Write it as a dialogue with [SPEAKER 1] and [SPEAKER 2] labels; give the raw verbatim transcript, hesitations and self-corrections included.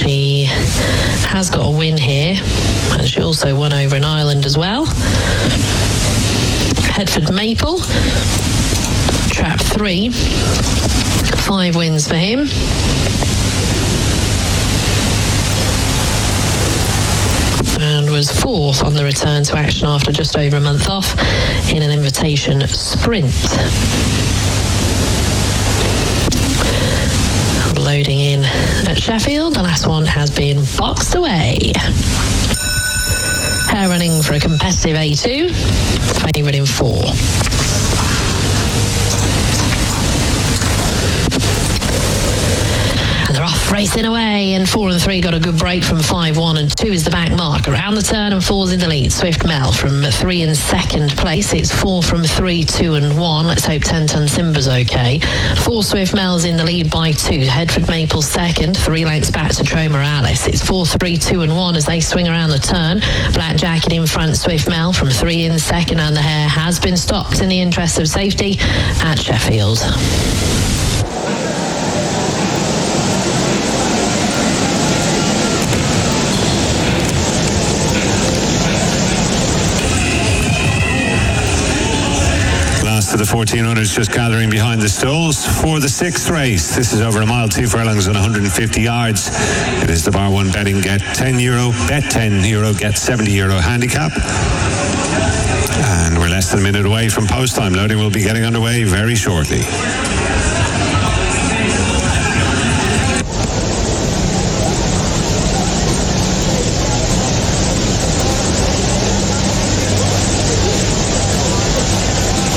[SPEAKER 1] She has got a win here, and she also won over in Ireland as well. Headford Maple, trap three, five wins for him. And was fourth on the return to action after just over a month off in an invitation sprint. Loading in at Sheffield, the last one has been boxed away. Hair running for a competitive A two, favourite in four. And they're off racing away, and four and three got a good break from five one, and two is the back mark. Around the turn and four's in the lead. Swift Mel from three in second place. It's four from three, two and one. Let's hope ten ton Simba's okay. Four Swift Mel's in the lead by two. Headford Maple second, three lengths back to Tro Morales. It's four, three, two and one as they swing around the turn. Black Jacket in front, Swift Mel from three in second, and the hare has been stopped in the interest of safety at Sheffield.
[SPEAKER 2] To the fourteen hundreds just gathering behind the stalls for the sixth race. This is over a mile, two furlongs and one hundred fifty yards. It is the Bar One betting get ten euro, bet ten euro, get seventy euro handicap. And we're less than a minute away from post time. Loading will be getting underway very shortly.